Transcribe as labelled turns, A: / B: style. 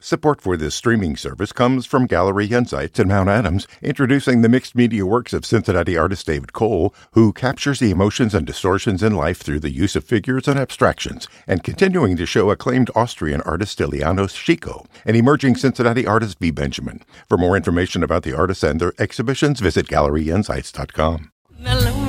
A: Support for this streaming service comes from Gallery Insights in Mount Adams, introducing the mixed media works of Cincinnati artist David Cole, who captures the emotions and distortions in life through the use of figures and abstractions, and continuing to show acclaimed Austrian artist Iliano Chico and emerging Cincinnati artist V. Benjamin. For more information about the artists and their exhibitions, visit GalleryInsights.com.